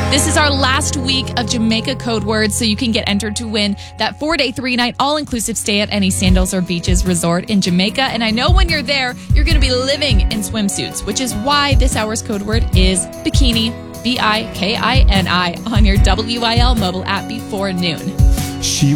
This is our last week of Jamaica code words, so you can get entered to win that 4-day, 3-night, all-inclusive stay at any Sandals or Beaches resort in Jamaica. And I know when you're there, you're going to be living in swimsuits, which is why this hour's code word is bikini, BIKINI, on your WIL mobile app before noon. She